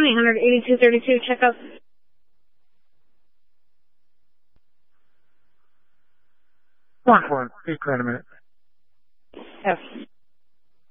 1-800-8232, check up. One for 8 grand a minute. Yes.